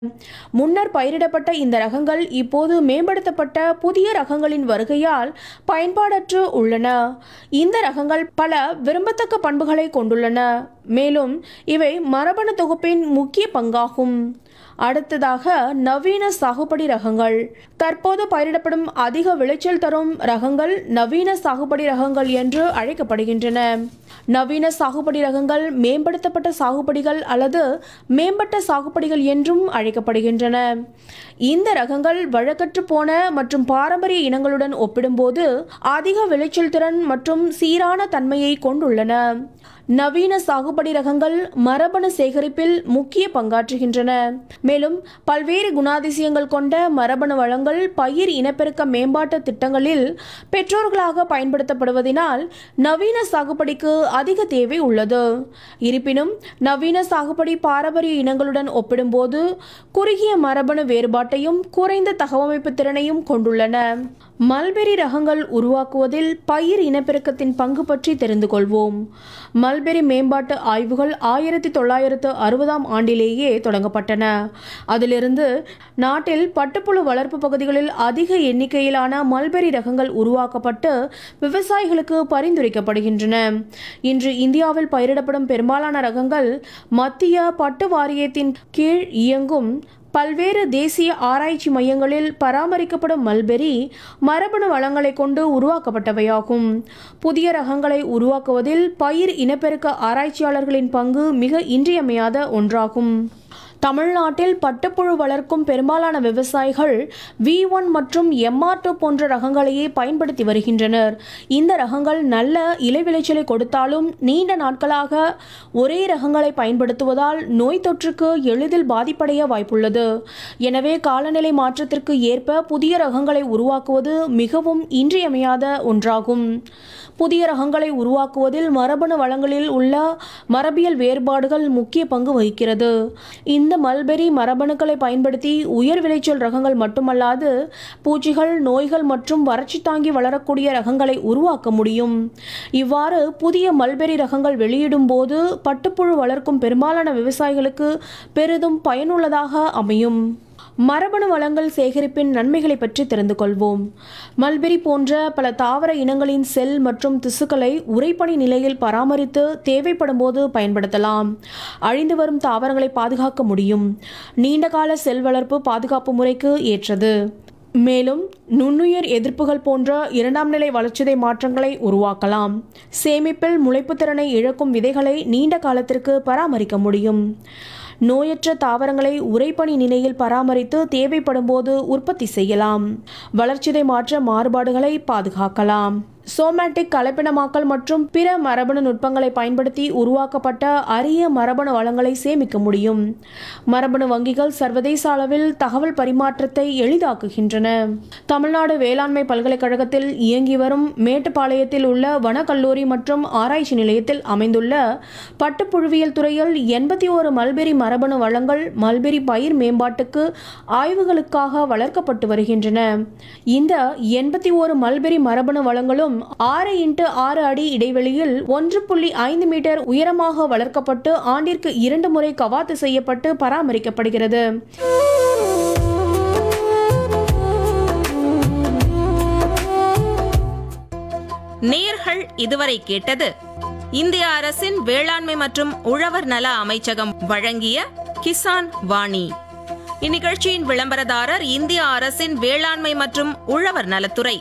முன்னர் பயிரிடப்பட்ட இந்த ரகங்கள் இப்போது மேம்படுத்தப்பட்ட புதிய ரகங்களின் வருகையால் பயன்பாடற்று உள்ளன. இந்த ரகங்கள் பல விரும்பத்தக்க பண்புகளை கொண்டுள்ளன, மேலும் இவை மரபணு தொகுப்பின் முக்கிய பங்காகும். அடுத்ததாக நவீன சாகுபடி ரகங்கள். தற்போது பயிரிடப்படும் அதிக விளைச்சல் தரும் ரகங்கள் நவீன சாகுபடி ரகங்கள் என்று அழைக்கப்படுகின்றன. நவீன சாகுபடி ரகங்கள் மேம்படுத்தப்பட்ட சாகுபடிகள் அல்லது மேம்பட்ட சாகுபடிகள் என்றும் அழைக்கப்படுகின்றன. இந்த ரகங்கள் வழக்கற்று போன மற்றும் பாரம்பரிய இனங்களுடன் ஒப்பிடும்போது அதிக விளைச்சல் திறன் மற்றும் சீரான தன்மையை கொண்டுள்ளன. நவீன சாகுபடி ரகங்கள் மரபணு சேகரிப்பில் முக்கிய பங்காற்றுகின்றன, மேலும் பல்வேறு குணாதிசயங்கள் கொண்ட மரபணு வளங்கள் பயிர் இனப்பெருக்க மேம்பாட்டு திட்டங்களில் பெற்றோர்களாக பயன்படுத்தப்படுவதனால் நவீன சாகுபடிக்கு அதிக தேவை உள்ளது. இருப்பினும் நவீன சாகுபடி பாரம்பரிய இனங்களுடன் ஒப்பிடும்போது குறுகிய மரபணு வேறுபாட்டையும் குறைந்த தகவமைப்பு திறனையும் கொண்டுள்ளன. மல்பெரி ரகங்கள் உருவாக்குவதில் பயிர் இனப்பெருக்கத்தின் பங்கு பற்றி தெரிந்து கொள்வோம். மல்பெரி மேம்பாட்டு ஆய்வுகள் 1960ஆம் ஆண்டிலேயே தொடங்கப்பட்டன. அதிலிருந்து நாட்டில் பட்டுப்புழு வளர்ப்பு பகுதிகளில் அதிக எண்ணிக்கையிலான மல்பெரி ரகங்கள் உருவாக்கப்பட்டு விவசாயிகளுக்கு பரிந்துரைக்கப்படுகின்றன. இன்று இந்தியாவில் பயிரிடப்படும் பெரும்பாலான ரகங்கள் மத்திய பட்டு வாரியத்தின் கீழ் இயங்கும் பல்வேறு தேசிய ஆராய்ச்சி மையங்களில் பராமரிக்கப்படும் மல்பெரி மரபணு வளங்களை கொண்டு உருவாக்கப்பட்டவையாகும். புதிய ரகங்களை உருவாக்குவதில் பயிர் இனப்பெருக்க ஆராய்ச்சியாளர்களின் பங்கு மிக இன்றியமையாத ஒன்றாகும். தமிழ்நாட்டில் பட்டுப்புழு வளர்க்கும் பெரும்பாலான விவசாயிகள் V1 மற்றும் MR2 போன்ற ரகங்களையே பயன்படுத்தி வருகின்றனர். இந்த ரகங்கள் நல்ல இலை விளைச்சலை கொடுத்தாலும் நீண்ட நாட்களாக ஒரே ரகங்களை பயன்படுத்துவதால் நோய் தொற்றுக்கு எளிதில் பாதிப்படைய வாய்ப்புள்ளது. எனவே காலநிலை மாற்றத்திற்கு ஏற்ப புதிய ரகங்களை உருவாக்குவது மிகவும் இன்றியமையாத ஒன்றாகும். புதிய ரகங்களை உருவாக்குவதில் மரபணு வளங்களில் உள்ள மரபியல் வேறுபாடுகள் முக்கிய பங்கு வகிக்கிறது. இந்த மல்பெரி மரபணுக்களை பயன்படுத்தி உயர் விளைச்சல் ரகங்கள் மட்டுமல்லாது பூச்சிகள், நோய்கள் மற்றும் வறட்சி தாங்கி வளரக்கூடிய ரகங்களை உருவாக்க முடியும். இவ்வாறு புதிய மல்பெரி ரகங்கள் வெளியிடும் போது பட்டுப்புழு வளர்க்கும் பெரும்பாலான விவசாயிகளுக்கு பெரிதும் பயனுள்ளதாக அமையும். மரபணு வளங்கள் சேகரிப்பின் நன்மைகளை பற்றி தெரிந்து கொள்வோம். மல்பெரி போன்ற பல தாவர இனங்களின் செல் மற்றும் திசுக்களை உறைபனி நிலையில் பராமரித்து தேவைப்படும் போது பயன்படுத்தலாம். அழிந்து வரும் தாவரங்களை பாதுகாக்க முடியும். நீண்டகால செல் வளர்ப்பு பாதுகாப்பு முறைக்கு ஏற்றது. மேலும் நுண்ணுயிர் எதிர்ப்புகள் போன்ற இரண்டாம் நிலை வளர்ச்சிதை மாற்றங்களை உருவாக்கலாம். சேமிப்பில் முளைப்பு திறனை இழக்கும் விதைகளை நீண்ட காலத்திற்கு பராமரிக்க முடியும். நோயற்ற தாவரங்களை உறைபனி நிலையில் பராமரித்து தேவைப்படும் போது உற்பத்தி செய்யலாம். வளர்ச்சிதை மாற்ற மாறுபாடுகளை பாதுகாக்கலாம். சோமேட்டிக் கலப்பினமாக்கல் மற்றும் பிற மரபணு நுட்பங்களை பயன்படுத்தி உருவாக்கப்பட்ட அரிய மரபணு வளங்களை சேமிக்க முடியும். மரபணு வங்கிகள் சர்வதேச அளவில் தகவல் பரிமாற்றத்தை எளிதாக்குகின்றன. தமிழ்நாடு வேளாண்மை பல்கலைக்கழகத்தில் இயங்கி வரும் மேட்டுப்பாளையத்தில் உள்ள வனக்கல்லூரி மற்றும் ஆராய்ச்சி நிலையத்தில் அமைந்துள்ள பட்டுப்புழுவியல் துறையில் 81 மல்பெரி மரபணு வளங்கள் மல்பெரி பயிர் மேம்பாட்டுக்கு ஆய்வுகளுக்காக வளர்க்கப்பட்டு வருகின்றன. இந்த 81 மல்பெரி மரபணு வளங்களும் 6x6 அடி இடைவெளியில் 1.5 மீட்டர் உயரமாக வளர்க்கப்பட்டு ஆண்டிற்கு 2 முறை கவாத்து செய்யப்பட்டு பராமரிக்கப்படுகிறது. நேயர்கள் இதுவரை கேட்டது இந்திய அரசின் வேளாண்மை மற்றும் உழவர் நல அமைச்சகம் வழங்கிய கிசான் வாணி. இந்நிகழ்ச்சியின் விளம்பரதாரர் இந்திய அரசின் வேளாண்மை மற்றும் உழவர் நலத்துறை.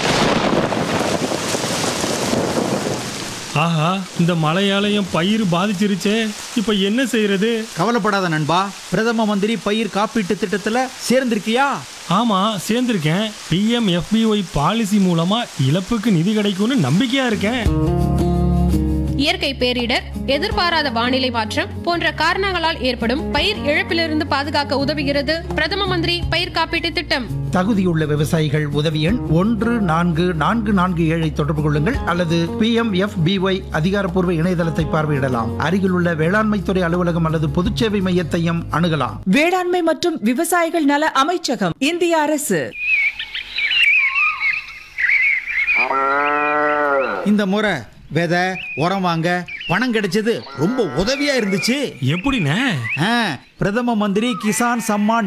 ஆஹா, இந்த மழையாலயம் பயிர் பாதிச்சிருச்சே, இப்ப என்ன செய்யறது? கவலைப்படாத நண்பா, பிரதம மந்திரி பயிர் காப்பீட்டு திட்டத்துல சேர்ந்திருக்கியா? ஆமா, சேர்ந்திருக்கேன். PMFBY பாலிசி மூலமா இழப்புக்கு நிதி கிடைக்கும்னு நம்பிக்கையா இருக்கேன். இயற்கை பேரிடர், எதிர்பாராத வானிலை மாற்றம் போன்ற காரணங்களால் ஏற்படும் பயிர் இழப்பிலிருந்து பாதுகாக்க உதவுகிறது பிரதம மந்திரி பயிர் காப்பீட்டு திட்டம். தகுதியுள்ள விவசாயிகள் உதவி எண் 14447 தொடர்பு கொள்ளுங்கள் அல்லது PMFBY அதிகாரப்பூர்வ இணையதளத்தை பார்வையிடலாம். அருகிலுள்ள வேளாண்மை துறை அலுவலகம் அல்லது பொதுச்சேவை மையத்தையும் அணுகலாம். வேளாண்மை மற்றும் விவசாயிகள் நல அமைச்சகம், இந்திய அரசு. இந்த முறை விதை, உரம் வாங்க பணம் கிடைச்சது ரொம்ப உதவியா இருந்துச்சு. எப்படிண்ணே? பிரதம மந்திரி கிசான் சம்மான்